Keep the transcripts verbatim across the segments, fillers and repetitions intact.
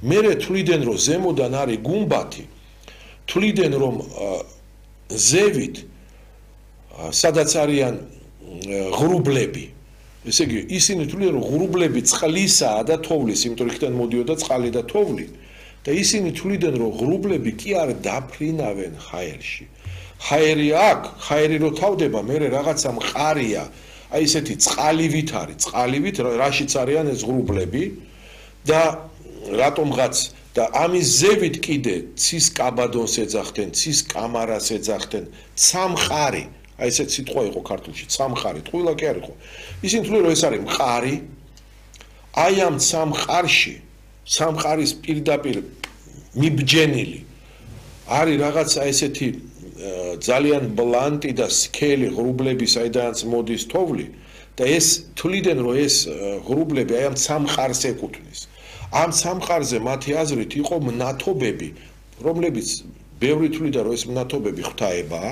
მერე თვლიდნენ რომ ზემოდან არის გუმბათი თვლიდნენ რომ ზევით სადაც არიან ღრუბლები ესე იგი ისინი თვლიდნენ რომ ღრუბლები წყლისაა და თოვლის იმიტომ რომ იქიდან მოდიოდა წყალი და თოვლი და ისინი თვლიდნენ რომ ღრუბლები კი არ დაფრინავენ ჰაერში ჰაერი აქ ჰაერი რო თავდება მერე რაღაცა მყარია აი ესეთი წყალივით არის წყალივით რაშიც არიან ეს ღრუბლები და რატომღაც და ამის ზევით კიდე ცის კაბადონს ეძახდნენ ცის კამარას ეძახდნენ ცამყარი აი ესეთ სიტყვა იყო ქართულში ცამყარი ტყუილა კი არ იყო ისინი თვლიან რომ ეს არის მყარი აი ამ ცამყარში ცამყარის პირდაპირ მიბჯენილი არის რაღაცა ესეთი ძალიან ბლანტი და სქელი ღრუბლები საიდანაც მოდის თოვლი და ეს თვლიდნენ რომ ეს ღრუბლები აი ამ ცამყარს ეკუთვნის ამ სამყარზე მათი აზრით იყო მნათობები, რომლებიც ბევრი თვლიდა რომ ეს მნათობები ღვთაებაა.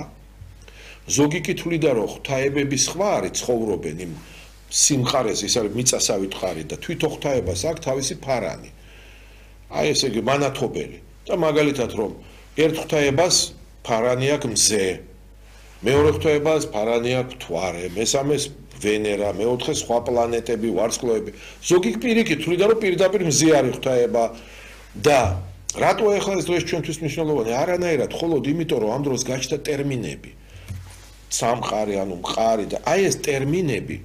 ზოგი კი თვლიდა რომ ღვთაებები სხვა არის ცხოვრობენ იმ სიმყარეზე, ის არის მიწასავით ხარი და თვითონ ღვთაებას აქვს თავისი ფარანი. აი ესე იგი მანათობელი. და მაგალითად რომ ერთ ღვთაებას ფარანი აქვს მზე, მეორე ღვთაებას ფარანი აქვს მთვარე, მესამეს ვენერა, მეოთხე სხვა პლანეტები, ვარსკვლავები. ზოგი პირიქით თვლიდა რომ პირდაპირ მზე არის ღვთაება და რატო ახლა ეს დღეს ჩვენთვის მნიშვნელოვანი? არანაირად, მხოლოდ იმიტომ რომ ამ დროს გაჩნდა ტერმინები. სამყარი, ანუ მყარი და აი ეს ტერმინები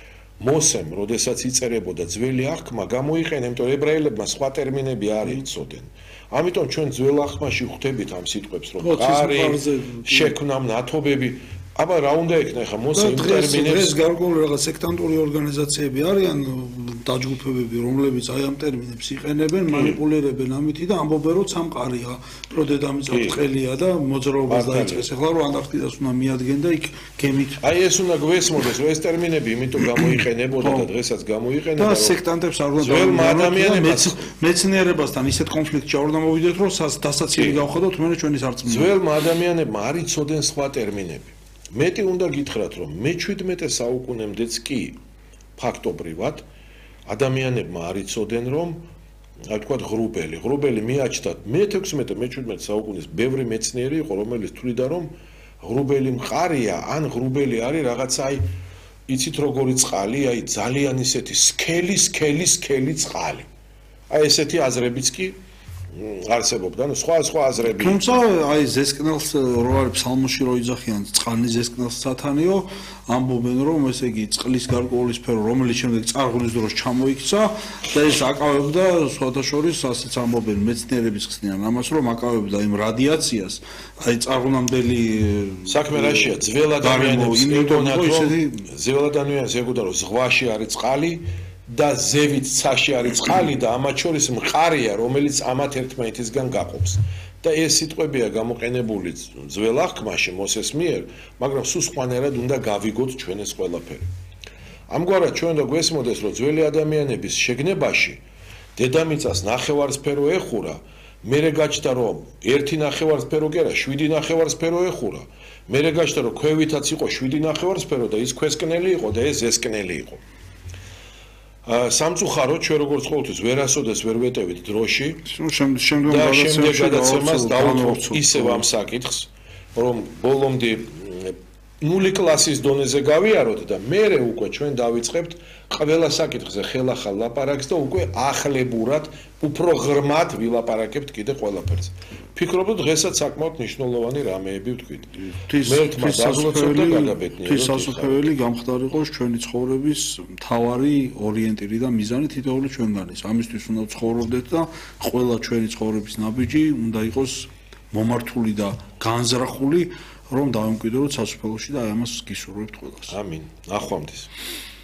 მოსემ, როდესაც იწერებოდა ძველი აღქმა, გამოიყენა, იმიტომ ებრაელებმა სხვა ტერმინები არ იცოდნენ. ამიტომ ჩვენ ძველ აღქმაში ხვდებით ამ სიტყვებს, რომ მყარი, შექმნა, მნათობები აბა რა უნდა იქნა ხა მოსე იმ ტერმინებს ეს გარკვეული რაღაც სექტანტური ორგანიზაციები არიან დაჯგუფებები რომლებიც აი ამ ტერმინებს იყენებენ манипуლირებენ ამითი და ამბობენ რომ სამყარია რო დედამიწა ბრტყელია და მოძრაობას დაიწყეს ახლა რომ ანტარქტიდას უნდა მიადგენ და იქ გემით აი ეს უნდა გვესმოდეს რომ ეს ტერმინები იმიტომ გამოიყენებოდა და დღესაც გამოიყენება და სექტანტებს არ უნდა ადამიანებს მეცნიერებასთან ისეთ კონფლიქტში არ უნდა მოვიდეთ რომ დასაცილი გავხადოთ მე ჩვენი სარწმუნოება ძველმა ადამიანებმა არ იცოდნენ სხვა ტერმინები მეტი უნდა გითხრათ რომ მეჩვიდმეტე საუკუნემდეც კი ფაქტობრივად ადამიანებმა არ იცოდნენ რომ აი თქვა ღრუბელი ღრუბელი მიაჩნდათ მეთექვსმეტე მეჩვიდმეტე საუკუნის ბევრი მეცნიერი იყო რომელიც თვლიდა რომ ღრუბელი მყარია ან ღრუბელი არის რაღაცა აი იცით როგორი წყალი აი ძალიან ისეთი სქელი სქელი სქელი წყალი აი ესეთი აზრებიც კი არსებობდა, ну სხვა სხვა აზრები. თუმცა აი ზესკნელს რო არის ფსალმოში რო იძახიან წყალი ზესკნელს სათანიო, ამბობენ რომ ესე იგი წყლის გარკვეული სფერო, რომელიც შემდეგ წარღვნის დროს ჩამოიქცა და ეს აკავებდა სხვათა შორის ასეც ამბობენ მეცნიერების ხსნიან ამას რომ აკავებდა იმ რადიაციას, აი წარღვნამდელი საქმე რაშია, ძველ ადამიანებს ეგონათ რომ ძველ ადამიანებს ეგონათ რომ ზღვაში არის წყალი და ზევით ცაში არის წყალი და ამათ შორის მყარია რომელიც ამათ ერთმანეთისგან გაყოფს და ეს სიტყვებია გამოყენებული ძველ აღქმაში მოსეს მიერ მაგრამ სულ სხვანაირად უნდა გავიგოთ ჩვენ ეს ყველაფერი ამგვარად ჩვენ და გვესმოდეს რომ ძველი ადამიანების შეგნებაში დედამიწას ნახევარსფერო ეხურა მერე გაჩნდა რომ ერთი ნახევარსფერო კი არა შვიდი ნახევარსფერო ეხურა მერე გაჩნდა რომ ქვევითაც იყო შვიდი ნახევარსფერო და ის ქვესკნელი იყო და ეს ზესკნელი იყო სამწუხაროდ ჩვენ როგორც ყოველთვის ვერასოდეს ვერ ვეტევით დროში და შემდეგ გადაცემას დავუთმობთ ისევ ამ საკითხს რომ ბოლომდე ნული კლასის დონეზე გავიაროთ და მერე უკვე ჩვენ დავიწყებთ ყველა საკითხზე ხელახალ ლაპარაკს და უკვე ახლებურად უფრო ღრმად ვილაპარაკებთ კიდე ყველაფერზე ფიქრობ დღესაც საკმაოდ მნიშვნელოვანი რამეები ვთქვით მერთმა დაზლოცებ და გადაბედნიეროთ ის სასופველი გამხდარიყო ჩვენი ცხოვრების მთავარი ორიენტირი და მიზანი თითოეული ჩვენგანის ამისთვის უნდა ცხოვრობდეთ და ყველა ჩვენი ცხოვრების ნაბიჯი უნდა იყოს მომართული და განზრახული რომ დავემკვიდროთ სასופველოში და აი ამას გისურვებთ ყველას ამინ ნახვამდის